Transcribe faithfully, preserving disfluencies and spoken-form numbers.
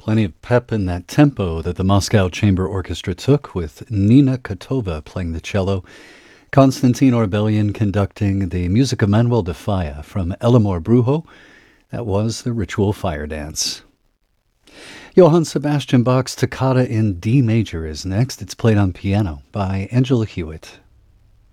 Plenty of pep in that tempo that the Moscow Chamber Orchestra took, with Nina Kotova playing the cello, Konstantin Orbelian conducting the music of Manuel de Falla from El Amor Brujo. That was the Ritual Fire Dance. Johann Sebastian Bach's Toccata in D major is next. It's played on piano by Angela Hewitt.